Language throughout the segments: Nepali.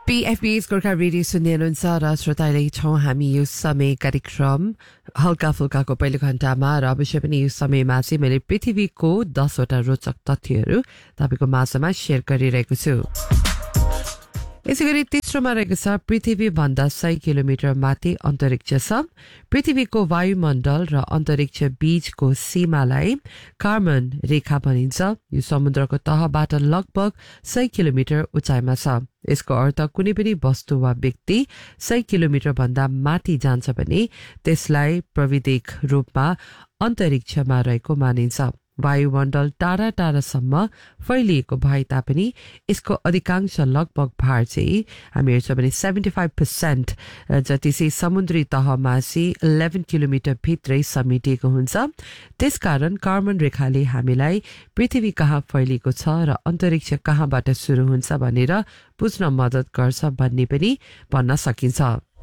PFB's गोर्खा रेडियो सुन्ने हुनुहुन्छ र श्रोताले छौँ हामी यो समय कार्यक्रम हल्का फुल्काको पहिलो घण्टामा र अवश्य पनि यो समयमा चाहिँ मैले पृथ्वीको 10 वटा रोचक तथ्यहरू तपाईको माझमा शेयर गरिरहेको छु। यसैगरी तेस्रोमा रहेको छ पृथ्वी भन्दा 100 किलोमिटर माथि अन्तरिक्ष छ। पृथ्वीको वायुमण्डल र अन्तरिक्ष बीचको सीमालाई कार्बन रेखा भनिन्छ। यो समुद्रको तहबाट लगभग 100 किलोमिटर उचाइमा छ। यसको अर्थ कुनै पनि वस्तु वा व्यक्ति 100 किलोमिटर भन्दा माथि जान्छ भने त्यसलाई प्राविधिक रूपमा अन्तरिक्षमा रहेको मानिन्छ। वायुमण्डल टाढा टाढासम्म फैलिएको भए तापनि यसको अधिकांश लगभग भार चाहिँ हामी हेर्छौँ भने 75% जति चाहिँ समुद्री तहमा चाहिँ 11 किलोमिटर भित्रै समेटिएको हुन्छ। त्यसकारण कार्बन रेखाले हामीलाई पृथ्वी कहाँ फैलिएको छ र अन्तरिक्ष कहाँबाट सुरु हुन्छ भनेर बुझ्न मद्दत गर्छ भन्ने पनि भन्न सकिन्छ।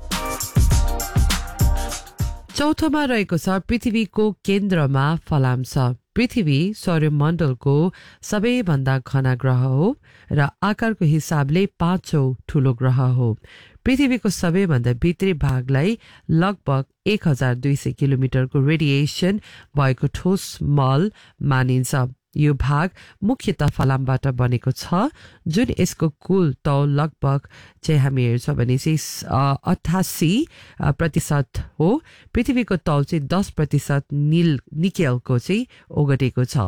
चौथोमा रहेको छ पृथ्वीको केन्द्रमा फलाम छ। पृथ्वी सौर्यमण्डलको सबैभन्दा घना ग्रह हो र आकारको हिसाबले 5औं ठूलो ग्रह हो। पृथ्वीको सबैभन्दा भित्री भागलाई लगभग 1200 किलोमिटरको रेडिएसन भएको ठोस मल मानिन्छ। यो भाग मुख्यतः फलामबाट बनेको छ जुन यसको कुल तौल लगभग चाहिँ हामी हेर्छौँ भने चाहिँ 88% हो। पृथ्वीको तौल चाहिँ 10% निकेलको चाहिँ ओगटेको छ।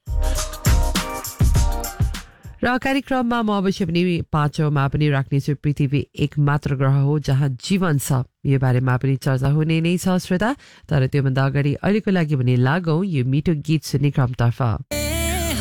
र कार्यक्रममा म अवश्य पनि 5औंमा पनि राख्नेछु पृथ्वी एक मात्र ग्रह हो जहाँ जीवन छ। यो बारेमा पनि चर्चा हुने नै छ श्रोता। तर त्योभन्दा अगाडि अहिलेको लागि भने लागौं यो मिठो गीत सुन्ने क्रमतर्फ।